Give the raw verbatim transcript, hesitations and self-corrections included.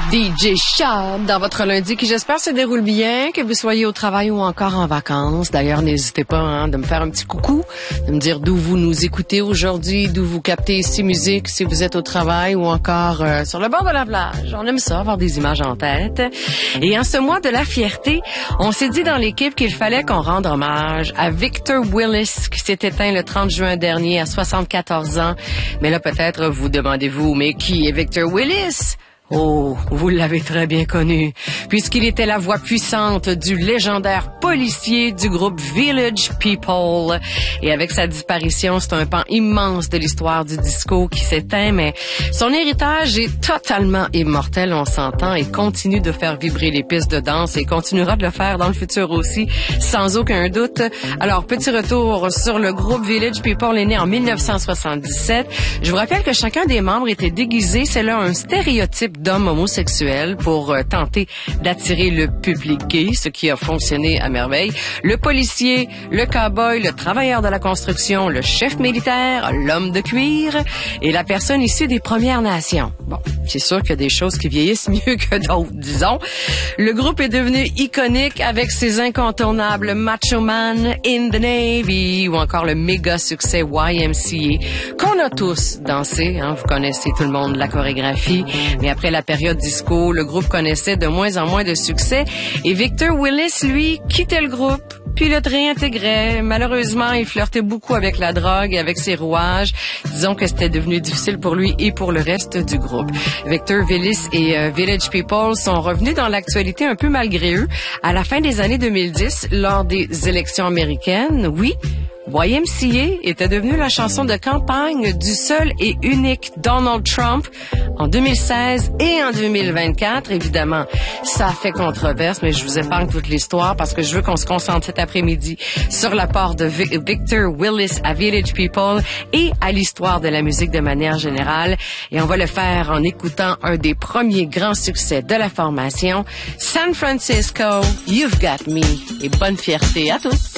D J Shab dans votre lundi qui j'espère se déroule bien, que vous soyez au travail ou encore en vacances. D'ailleurs, n'hésitez pas hein, de me faire un petit coucou, de me dire d'où vous nous écoutez aujourd'hui, d'où vous captez ici musique, si vous êtes au travail ou encore euh, sur le bord de la plage. On aime ça, avoir des images en tête. Et en ce mois de la fierté, on s'est dit dans l'équipe qu'il fallait qu'on rende hommage à Victor Willis qui s'est éteint le trente juin dernier à soixante-quatorze ans. Mais là, peut-être vous demandez-vous, mais qui est Victor Willis? Oh, vous l'avez très bien connu, puisqu'il était la voix puissante du légendaire policier du groupe Village People. Et avec sa disparition, c'est un pan immense de l'histoire du disco qui s'éteint, mais son héritage est totalement immortel, on s'entend, et continue de faire vibrer les pistes de danse et continuera de le faire dans le futur aussi, sans aucun doute. Alors, petit retour sur le groupe Village People est né en mille neuf cent soixante-dix-sept. Je vous rappelle que chacun des membres était déguisé, c'est là un stéréotype d'hommes homosexuels pour euh, tenter d'attirer le public gay, ce qui a fonctionné à merveille. Le policier, le cow-boy, le travailleur de la construction, le chef militaire, l'homme de cuir et la personne issue des Premières Nations. Bon, c'est sûr qu'il y a des choses qui vieillissent mieux que d'autres, disons. Le groupe est devenu iconique avec ses incontournables Macho Man, In the Navy ou encore le méga succès Y M C A qu'on a tous dansé, hein, vous connaissez tout le monde la chorégraphie, mais après la période disco, le groupe connaissait de moins en moins de succès et Victor Willis, lui, quittait le groupe puis le réintégrait. Malheureusement, il flirtait beaucoup avec la drogue, avec ses rouages. Disons que c'était devenu difficile pour lui et pour le reste du groupe. Victor Willis et euh, Village People sont revenus dans l'actualité un peu malgré eux à la fin des années deux mille dix lors des élections américaines. Oui, Y M C A était devenu la chanson de campagne du seul et unique Donald Trump en deux mille seize et en deux mille vingt-quatre. Évidemment, ça a fait controverse, mais je vous épargne toute l'histoire parce que je veux qu'on se concentre cet après-midi sur l'apport de Victor Willis à Village People et à l'histoire de la musique de manière générale. Et on va le faire en écoutant un des premiers grands succès de la formation, San Francisco, You've Got Me. Et bonne fierté à tous!